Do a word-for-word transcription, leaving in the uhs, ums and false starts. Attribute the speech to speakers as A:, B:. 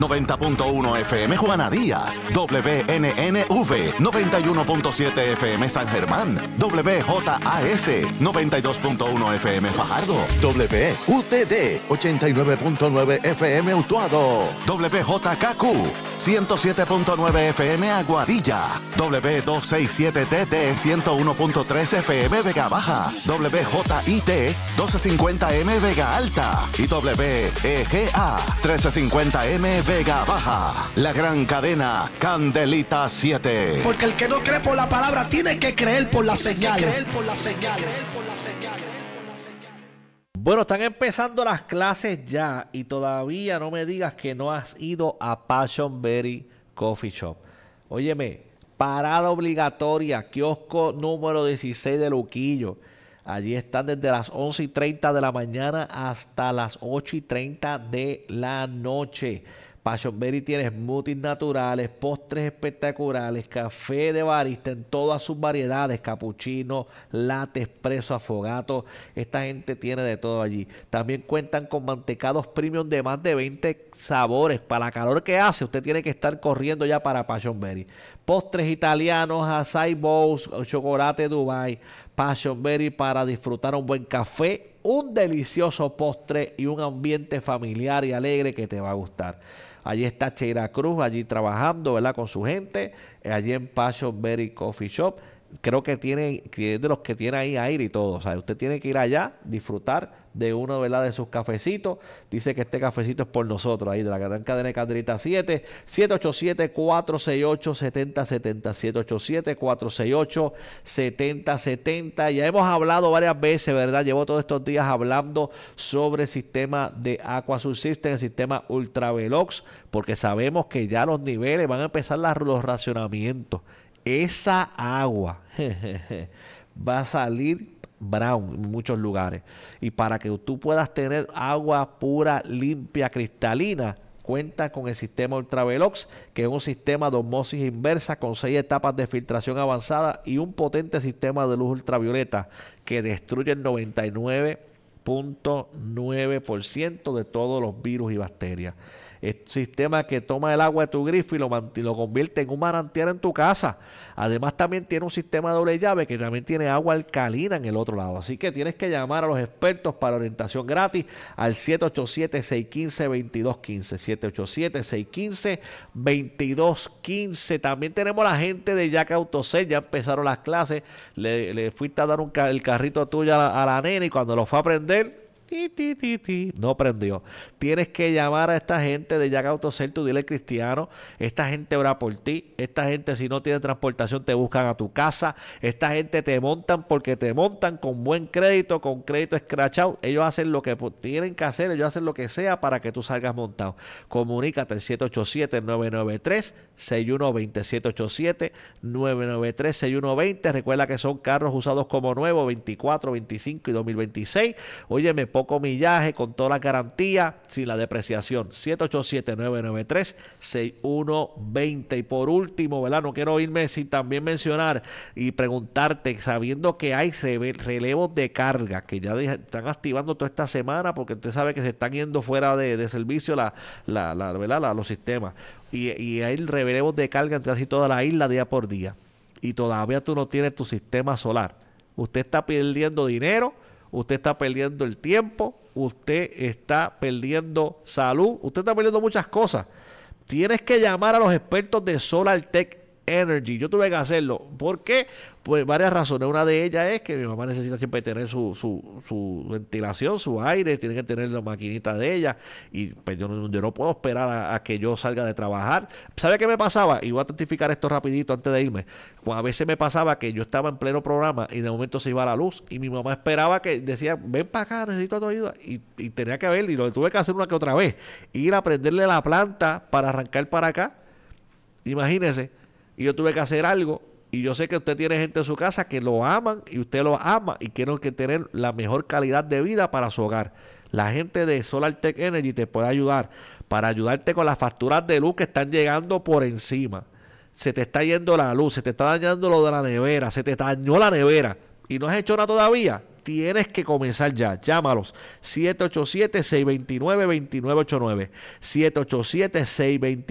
A: noventa punto uno F M Juana Díaz, W N N V, noventa y uno punto siete F M San Germán, W J A S, noventa y dos punto uno F M Fajardo, W U T D, ochenta y nueve punto nueve F M Utuado, W J K Q, ciento siete punto nueve F M Aguadilla, W doscientos sesenta y siete T T, ciento uno punto tres F M Vega Baja, W J I T, doce cincuenta M Vega Alta y W E G A, trece cincuenta M Vega Baja. La gran cadena Candelita siete.
B: Porque el que no cree por la palabra tiene que creer por la señal. Creer por la señal. Creer por la señal.
C: Bueno, están empezando las clases ya y todavía no me digas que no has ido a Passion Berry Coffee Shop. Óyeme, parada obligatoria, kiosco número dieciséis de Luquillo. Allí están desde las once y treinta de la mañana hasta las ocho y treinta de la noche. Passion Berry tiene smoothies naturales, postres espectaculares, café de barista en todas sus variedades, cappuccino, latte, espresso, afogato. Esta gente tiene de todo allí. También cuentan con mantecados premium de más de veinte sabores. Para la calor que hace, usted tiene que estar corriendo ya para Passion Berry. Postres italianos, açaí bowls, chocolate Dubai. Passion Berry para disfrutar un buen café, un delicioso postre y un ambiente familiar y alegre que te va a gustar. Allí está Cheira Cruz, allí trabajando, ¿verdad? Con su gente, allí en Passion Berry Coffee Shop. Creo que tiene, que es de los que tiene ahí aire y todo. O sea, usted tiene que ir allá, disfrutar de uno, ¿verdad? De sus cafecitos. Dice que este cafecito es por nosotros, ahí de la gran cadena de Candelita siete. siete ocho siete, cuatro seis ocho, siete cero siete cero. siete ocho siete, cuatro seis ocho, siete cero siete cero. Ya hemos hablado varias veces, ¿verdad? Llevo todos estos días hablando sobre el sistema de Aquasur System, el sistema Ultravelox, porque sabemos que ya los niveles van a empezar las, los racionamientos. Esa agua jejeje, va a salir brown en muchos lugares. Y para que tú puedas tener agua pura, limpia, cristalina, cuenta con el sistema Ultravelox, que es un sistema de osmosis inversa con seis etapas de filtración avanzada y un potente sistema de luz ultravioleta que destruye el noventa y nueve punto nueve por ciento de todos los virus y bacterias. Es un sistema que toma el agua de tu grifo y lo, lo convierte en un manantial en tu casa. Además también tiene un sistema de doble llave que también tiene agua alcalina en el otro lado. Así que tienes que llamar a los expertos para orientación gratis al siete ocho siete, seis uno cinco, dos dos uno cinco. siete ocho siete, seis uno cinco, dos dos uno cinco. También tenemos la gente de Jack Autosel. Ya empezaron las clases. Le, le fuiste a dar un, el carrito tuyo a la, a la nena y cuando lo fue a prender, Ti, ti, ti, ti. no prendió. Tienes que llamar a esta gente de Jack Autosel, tú dile Cristiano, esta gente ora por ti, esta gente si no tiene transportación te buscan a tu casa, esta gente te montan porque te montan con buen crédito, con crédito scratch out, ellos hacen lo que tienen que hacer, ellos hacen lo que sea para que tú salgas montado. Comunícate al siete ocho siete, nueve nueve tres, seis uno dos cero, siete ocho siete, nueve nueve tres, seis uno dos cero. Recuerda que son carros usados como nuevos, veinticuatro, veinticinco y dos mil veintiséis. Óyeme, poco millaje, con toda la garantía, sin la depreciación. siete ocho siete, nueve nueve tres, seis uno dos cero. Y por último, ¿verdad? No quiero irme sin también mencionar y preguntarte, sabiendo que hay relevos de carga que ya están activando toda esta semana, porque usted sabe que se están yendo fuera de, de servicio la, la, la, ¿verdad? La, los sistemas. Y, y hay relevos de carga en casi toda la isla día por día. Y todavía tú no tienes tu sistema solar. Usted está perdiendo dinero. Usted está perdiendo el tiempo, usted está perdiendo salud, usted está perdiendo muchas cosas. Tienes que llamar a los expertos de SolarTech Energy. Yo tuve que hacerlo. ¿Por qué? Pues varias razones. Una de ellas es que mi mamá necesita siempre tener su, su, su ventilación, su aire, tiene que tener la maquinita de ella. Y pues yo no, yo no puedo esperar a, a que yo salga de trabajar. ¿Sabe qué me pasaba? Y voy a testificar esto rapidito antes de irme. Pues a veces me pasaba que yo estaba en pleno programa y de momento se iba la luz. Y mi mamá esperaba que decía, ven para acá, necesito tu ayuda. Y, y tenía que ver, y lo tuve que hacer una que otra vez. Ir a prenderle la planta para arrancar para acá. Imagínese. Y yo tuve que hacer algo. Y yo sé que usted tiene gente en su casa que lo aman y usted lo ama y quieren que tener la mejor calidad de vida para su hogar. La gente de SolarTech Energy te puede ayudar para ayudarte con las facturas de luz que están llegando por encima. Se te está yendo la luz, se te está dañando lo de la nevera, se te dañó la nevera y no has hecho nada todavía, tienes que comenzar ya. Llámalos siete ocho siete, seis dos nueve, dos nueve ocho nueve, siete ocho siete, seis dos nueve